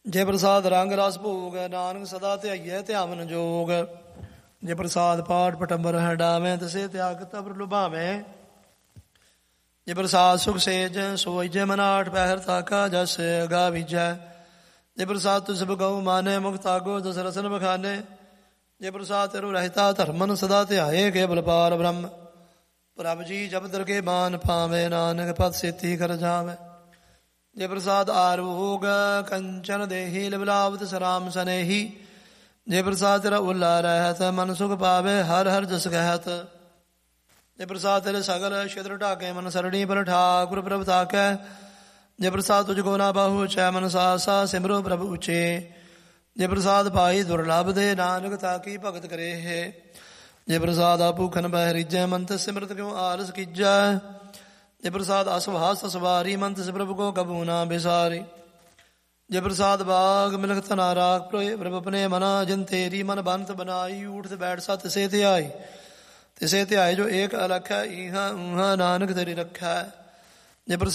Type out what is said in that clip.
ਜੇ ਪ੍ਰਸਾਦ ਰੰਗ ਰਸ ਭੋਗ, ਨਾਨਕ ਸਦਾ ਧਿਆਈਐ ਧਿਆਵਨ ਜੋਗ। ਜੇ ਪ੍ਰਸਾਦ ਪਾਠ ਪਟੰਬਰ ਹੰਡਾਵੇਂ, ਤਸੇ ਤਿਆਗ ਤਬਰ ਲੁਭਾਵੇਂ। ਜੇ ਪ੍ਰਸਾਦ ਸੁਖ ਸੇਜ, ਸੋਈਜੈ ਮਨ ਆਠ ਪਹਿਰ ਤਾਕਾ ਜਸ ਗਾ ਬੀਜੈ। ਜੇ ਪ੍ਰਸਾਦ ਤੁਸ ਗਊ ਮਾਨੇ, ਮੁਖ ਤਾਗੋ ਦਸ ਰਸਨ ਬਖਾਨੇ। ਜੇ ਪ੍ਰਸਾਦ ਤਿਰੁ ਰਹਿਤਾ ਧਰਮਨ, ਸਦਾ ਧਿਆਏ ਕੇਵਲ ਪਾਰ ਬ੍ਰਹਮ। ਪ੍ਰਭ ਜੀ ਜਬ ਦਰਗੇ ਬਾਨ ਪਾਵੇ, ਨਾਨਕ ਪਦ ਸੇਤੀ ਕਰ ਜਾਵੇ। ਜੇ ਪ੍ਰਸਾਦ ਆਰੋਗ, ਕੰਚਨ ਦੇਹੀ ਲਿਵਲਾਵਤ ਸਰਾਮ ਸਨੇਹੀ। ਜੇ ਪ੍ਰਸਾਦ ਤੇਰਾ ਉੱਲਾ ਰਹਿਤ, ਮਨ ਸੁਖ ਪਾਵੇ ਹਰ ਹਰ ਜਸ ਕਹਿਤ। ਜੇ ਪ੍ਰਸਾਦ ਤੇਰੇ ਸਗਲ ਛਿਦਰ ਢਾਕੇ, ਮਨ ਸਰਣੀ ਪਰ ਠਾਕੁਰ ਪ੍ਰਭ ਤਾਕੈ। ਜੇ ਪ੍ਰਸਾਦ ਤੁਝ ਕੋ ਨਾ ਬਾਹੂ ਚੈ, ਮਨ ਸਾਸਾ ਸਿਮਰੋ ਪ੍ਰਭ ਉਚੇ। ਜੇ ਪ੍ਰਸਾਦ ਪਾਈ ਦੁਰਲਭ ਦੇ, ਨਾਨਕ ਤਾਕੀ ਭਗਤ ਕਰੇ ਹੈ। ਜੇ ਪ੍ਰਸਾਦ ਆ ਭੂਖਨ ਬਹਿ ਰੀਜੈ, ਮੰਤ ਸਿਮਰਤ ਕਿਉ ਆਲਸ ਕੀਜੈ। ਜੇ ਪ੍ਰਸਾਦ ਅਸਵਾਸ ਸਵਾਰੀ, ਮੰਤ ਪ੍ਰਭ ਕੋ ਕਬੂ ਨਾ ਬਿਸਾਰੀ। ਜੇ ਪ੍ਰਸਾਦ ਬਾਗ ਮਿਲਖਤ ਨਾ ਰਾਖ, ਪ੍ਰਭ ਆਪਣੇ ਮਨਾ ਜਿਨ ਤੇਰੀ ਮਨ ਬੰਤ ਬਨਾਈ। ਊਠ ਬੈਠ ਸਾ ਤਿਸੇ ਧਿਆਈ, ਤਿਸੇ ਧਿਆਏ ਜੋ ਏਕ ਅਲਖ ਹੈ। ਈਹਾਂ ਊਹਾਂ ਨਾਨਕ ਤੇਰੀ ਰੱਖੈ। ਜੇ